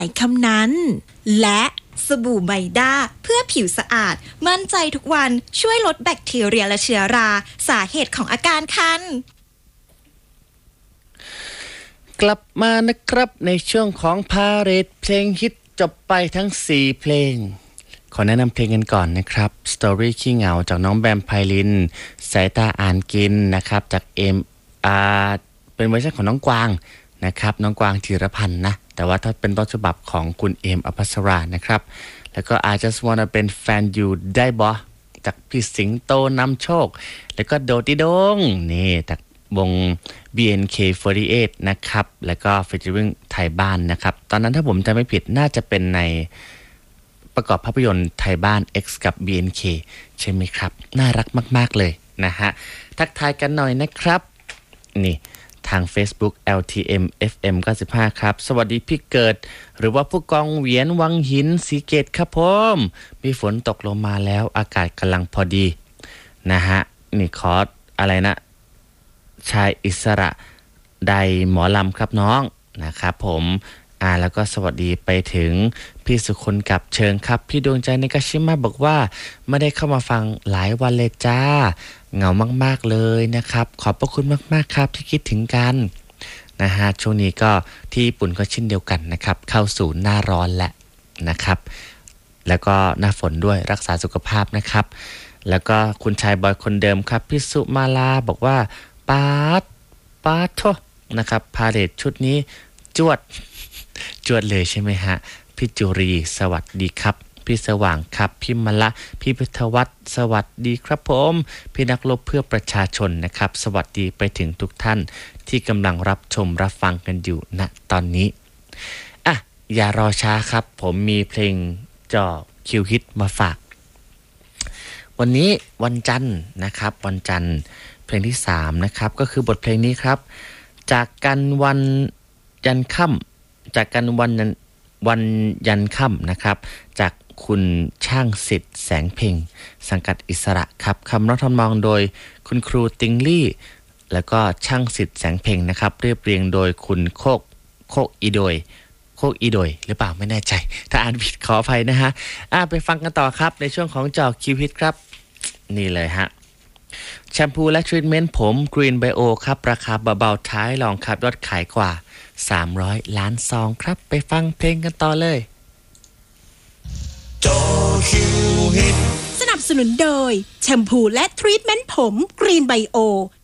คำนั้นและสบู่ไมด้าเพื่อผิวสะอาดมั่นใจทุกวันช่วยลดแบคทีเรียและเชื้อราสาเหตุของอาการคันกลับมานะครับในช่วงของพาเหรดเพลงฮิตจบไปทั้ง4เพลงขอแนะนำเพลงกันก่อนนะครับ Story ขี้เหงาจากน้องแบมไพลินสายตาอ่านกินนะครับจากเป็นเวอร์ชันของน้องกวางนะครับน้องกวางธีรพันธ์นะแต่ว่าถ้าเป็นต้นฉบับของคุณเอมอภัสรานะครับแล้วก็ I Just Wanna เป็นแฟนอยู่ได้บ่จากพี่สิงโตนำโชคแล้วก็โดดิดงนี่จากวง BNK48 นะครับแล้วก็ featuring ไทยบ้านนะครับตอนนั้นถ้าผมจำไม่ผิดน่าจะเป็นในประกอบภาพยนตร์ไทยบ้าน X กับ BNK ใช่ไหมครับน่ารักมากๆเลยนะฮะทักทายกันหน่อยนะครับนี่ทาง Facebook LTM FM 95ครับสวัสดีพี่เกิดหรือว่าผู้กองเหวียนวังหินสีเกตครับผมมีฝนตกลงมาแล้วอากาศกำลังพอดีนะฮะนี่ขออะไรนะชายอิสระใดหมอลำครับน้องนะครับผมแล้วก็สวัสดีไปถึงพี่สุคนกับเชิงครับพี่ดวงใจในกาชิมะบอกว่าไม่ได้เข้ามาฟังหลายวันเลยจ้าเหงามากๆเลยนะครับขอบพระคุณมากๆครับที่คิดถึงกันนะฮะช่วงนี้ก็ที่ญี่ปุ่นก็เช่นเดียวกันนะครับเข้าสู่หน้าร้อนแล้วนะครับแล้วก็หน้าฝนด้วยรักษาสุขภาพนะครับแล้วก็คุณชายบอยคนเดิมครับพี่สุมาลาบอกว่าปาดโทนะครับพาเหรดชุดนี้จวดเลยใช่ไหมฮะพี่จุรีสวัสดีครับพี่สว่างครับพี่มละพี่พิทวัฒน์สวัสดีครับผมพี่นักรบเพื่อประชาชนนะครับสวัสดีไปถึงทุกท่านที่กำลังรับชมรับฟังกันอยู่ณตอนนี้อย่ารอช้าครับผมมีเพลงจ่อคิวฮิตมาฝากวันนี้วันจันทร์นะครับวันจันทร์เพลงที่3นะครับก็คือบทเพลงนี้ครับจากกันวันยันค่ำจากกันวันยันค่ำนะครับจากคุณช่างสิทธิ์แสงเพ็งสังกัดอิสระครับคำร้องทำนองโดยคุณครูติงลี่แล้วก็ช่างสิทธิ์แสงเพ็งนะครับเรียบเรียงโดยคุณโคกอีโดยหรือเปล่าไม่แน่ใจถ้าอ่านผิดขออภัยนะฮะไปฟังกันต่อครับในช่วงของเจาะคิวฮิตครับนี่เลยฮะแชมพูและทรีทเมนต์ผมกรีนไบโอครับราคาเบาๆท้ายลองครับยอดขายกว่า300 ล้านซองครับไปฟังเพลงกันต่อเลยเจาะคิวฮิตสนับสนุนโดยแชมพูและทรีทเมนต์ผมกรีนไบโอ